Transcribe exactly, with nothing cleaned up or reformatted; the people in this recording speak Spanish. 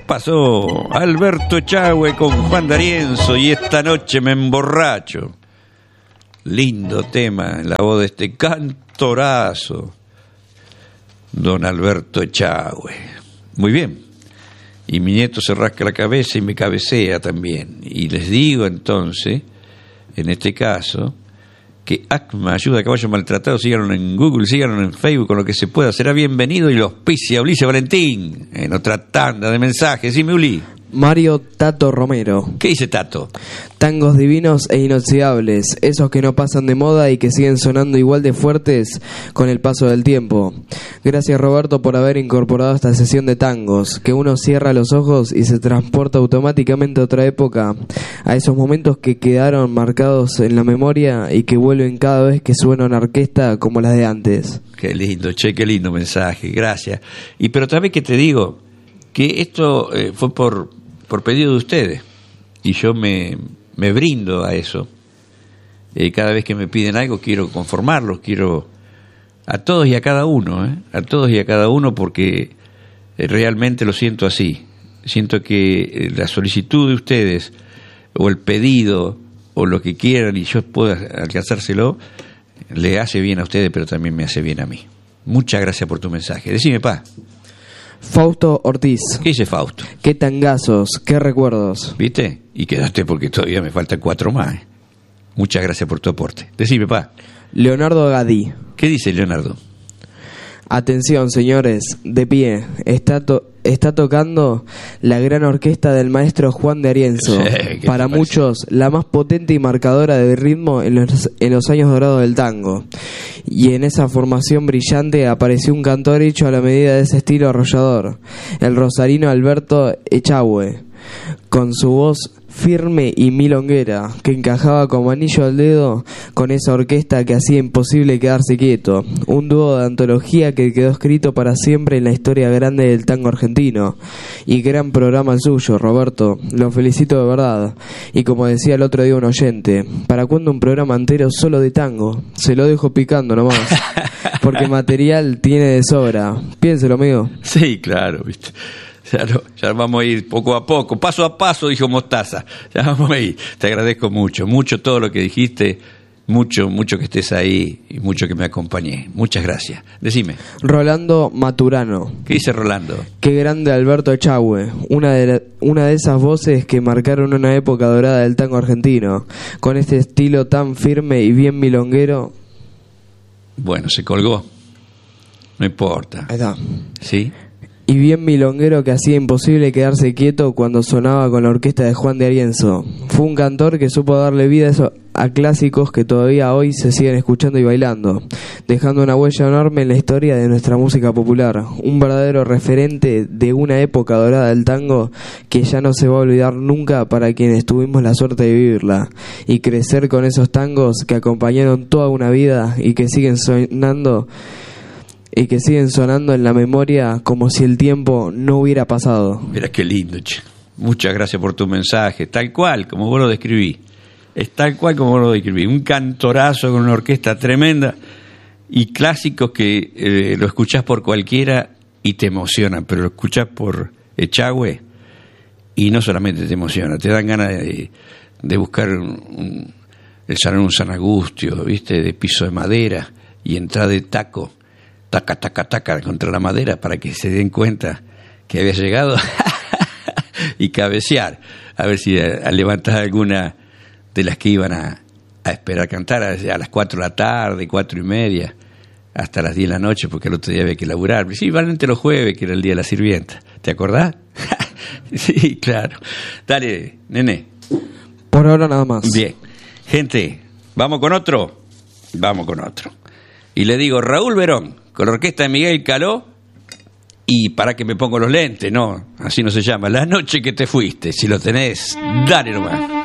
Pasó Alberto Echagüe con Juan D'Arienzo y Esta noche me emborracho. Lindo tema en la voz de este cantorazo, don Alberto Echagüe. Muy bien. Y mi nieto se rasca la cabeza y me cabecea también. Y les digo entonces, en este caso, que ACMA, Ayuda a Caballos Maltratados, síganos en Google, síganos en Facebook, con lo que se pueda. Será bienvenido y lo auspicia Ulises Valentín en otra tanda de mensajes. Dime, Uli. Mario Tato Romero. ¿Qué dice Tato? Tangos divinos e inoxidables, esos que no pasan de moda y que siguen sonando igual de fuertes con el paso del tiempo. Gracias, Roberto, por haber incorporado esta sesión de tangos, que uno cierra los ojos y se transporta automáticamente a otra época, a esos momentos que quedaron marcados en la memoria y que vuelven cada vez que suena una orquesta como las de antes. Qué lindo, che, qué lindo mensaje, gracias. Y pero también que te digo que esto eh, fue por... por pedido de ustedes, y yo me, me brindo a eso. Eh, cada vez que me piden algo quiero conformarlos, quiero a todos y a cada uno, ¿eh? a todos y a cada uno, porque eh, realmente lo siento así. Siento que eh, la solicitud de ustedes, o el pedido, o lo que quieran, y yo pueda alcanzárselo, le hace bien a ustedes, pero también me hace bien a mí. Muchas gracias por tu mensaje. Decime, pa. Fausto Ortiz. ¿Qué dice Fausto? Qué tangazos, qué recuerdos. ¿Viste? Y quedaste porque todavía me faltan cuatro más. ¿eh? Muchas gracias por tu aporte. Decime, pa. Leonardo Gadí. ¿Qué dice Leonardo? Atención, señores, de pie. Está, to- está tocando la gran orquesta del maestro Juan D'Arienzo. Sí, para muchos, la más potente y marcadora de ritmo en los, en los años dorados del tango. Y en esa formación brillante apareció un cantor hecho a la medida de ese estilo arrollador, el rosarino Alberto Echagüe, con su voz firme y milonguera, que encajaba como anillo al dedo con esa orquesta que hacía imposible quedarse quieto. Un dúo de antología que quedó escrito para siempre en la historia grande del tango argentino. Y gran programa el suyo, Roberto. Lo felicito de verdad. Y como decía el otro día un oyente, ¿para cuándo un programa entero solo de tango? Se lo dejo picando nomás. Porque material tiene de sobra. Piénselo, amigo. Sí, claro, viste. Ya, lo, ya vamos a ir poco a poco, paso a paso, dijo Mostaza. Ya vamos a ir. Te agradezco mucho, mucho todo lo que dijiste, mucho, mucho que estés ahí y mucho que me acompañé. Muchas gracias. Decime. Rolando Maturano. ¿Qué dice Rolando? Qué grande Alberto Echagüe, una de la, una de esas voces que marcaron una época dorada del tango argentino, con este estilo tan firme y bien milonguero. Bueno, se colgó. No importa. Ahí está. ¿Sí? Y bien milonguero que hacía imposible quedarse quieto cuando sonaba con la orquesta de Juan D'Arienzo. Fue un cantor que supo darle vida a, eso, a clásicos que todavía hoy se siguen escuchando y bailando, dejando una huella enorme en la historia de nuestra música popular. Un verdadero referente de una época dorada del tango que ya no se va a olvidar nunca para quienes tuvimos la suerte de vivirla y crecer con esos tangos que acompañaron toda una vida y que siguen sonando y que siguen sonando en la memoria como si el tiempo no hubiera pasado. Mira qué lindo, che. Muchas gracias por tu mensaje. Tal cual, como vos lo describí. Es tal cual como vos lo describí. Un cantorazo con una orquesta tremenda y clásicos que eh, lo escuchás por cualquiera y te emocionan, pero lo escuchás por Echagüe y no solamente te emociona, te dan ganas de, de buscar un, un, el salón un San Agustio, ¿viste? De piso de madera y entrar de taco. Taca, taca, taca contra la madera para que se den cuenta que había llegado y cabecear, a ver si a, a levantar alguna de las que iban a, a esperar cantar a, a las cuatro de la tarde, cuatro y media, hasta las diez de la noche, porque el otro día había que laburar. Sí, valente los jueves, que era el día de la sirvienta. ¿Te acordás? Sí, claro. Dale, nene. Por ahora nada más. Bien. Gente, ¿vamos con otro? Vamos con otro. Y le digo, Raúl Verón, con la orquesta de Miguel Caló, y para que me pongo los lentes, no, así no se llama, La noche que te fuiste, si lo tenés, dale nomás.